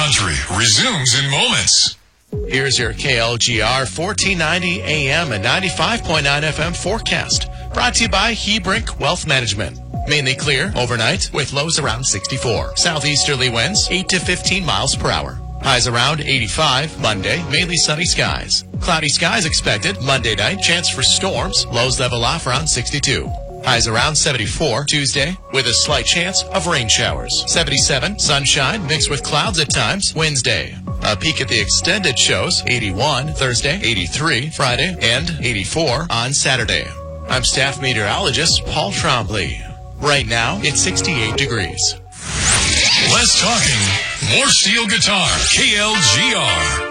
Country resumes in moments. Here's your KLGR 1490 AM and 95.9 FM forecast. Brought to you by Hebrink Wealth Management. Mainly clear overnight with lows around 64. Southeasterly winds 8 to 15 miles per hour. Highs around 85. Monday, mainly sunny skies. Cloudy skies expected. Monday night, chance for storms. Lows level off around 62. Highs around 74 Tuesday with a slight chance of rain showers. 77, sunshine mixed with clouds at times Wednesday. A peek at the extended shows, 81 Thursday, 83 Friday, and 84 on Saturday. I'm staff meteorologist Paul Trombley. Right now, it's 68 degrees. Less talking, more steel guitar. KLGR.